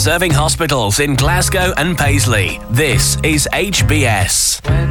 serving hospitals in Glasgow and Paisley. This is HBS.